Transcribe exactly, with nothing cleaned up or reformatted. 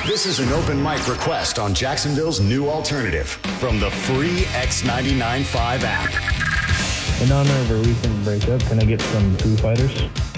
This is an open mic request on Jacksonville's new alternative from the free X ninety-nine point five app. In honor of a recent breakup, can I get some Foo Fighters?